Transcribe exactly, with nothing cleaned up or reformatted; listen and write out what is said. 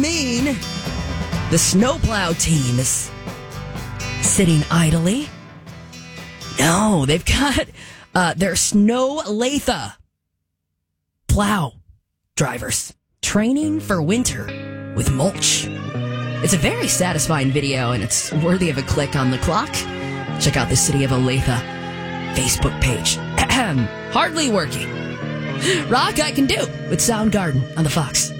mean the snowplow team is sitting idly? No, they've got uh, their Snow Lathe plow drivers training for winter with mulch. It's a very satisfying video, and it's worthy of a click on the clock. Check out the City of Olathe Facebook page. Hardly working. Rock I Can Do with Soundgarden on the Fox.